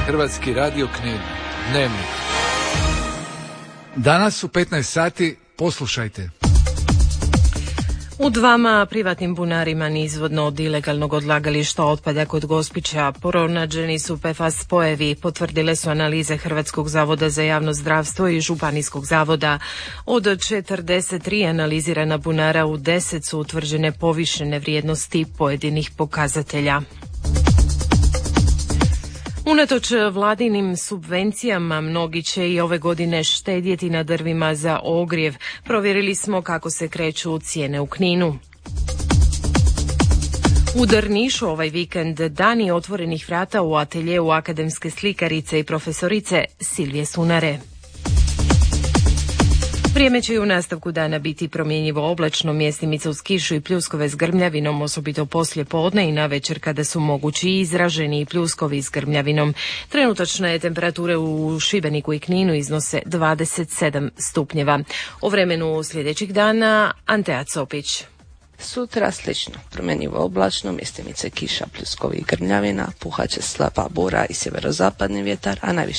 Hrvatski radio Knin. Dnevnik. Danas u 15 sati poslušajte. U dvama privatnim bunarima nizvodno od ilegalnog odlagališta otpada kod Gospića pronađeni su PFAS spojevi, potvrdile su analize Hrvatskog zavoda za javno zdravstvo i Županijskog zavoda. Od 43 analizirana bunara u 10 su utvrđene povišene vrijednosti pojedinih pokazatelja. Unatoč vladinim subvencijama, mnogi će i ove godine štedjeti na drvima za ogrjev. Provjerili smo kako se kreću cijene u Kninu. U Drnišu ovaj vikend dani otvorenih vrata u ateljeu akademske slikarice i profesorice Silvije Sunare. Vrijeme će i u nastavku dana biti promjenjivo oblačno, mjestimice uz kišu i pljuskove s grmljavinom, osobito poslije podne i navečer kada su mogući izraženi pljuskovi s grmljavinom. Trenutačne temperature u Šibeniku i Kninu iznose 27 stupnjeva. O vremenu sljedećih dana Antea Copić. Sutra slično, promjenjivo oblačno, mjestimice kiša, pljuskovi i grmljavina, puhat će slaba bura i sjeverozapadni vjetar, a najviše